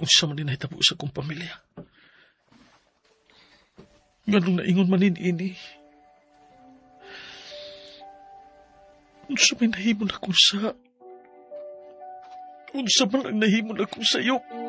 unsa man din nahitabo sa kong pamilya. Nganong naingon manin ini. Unsa man nahimon ako sa... Unsa man ang nahimon ako sa iyo.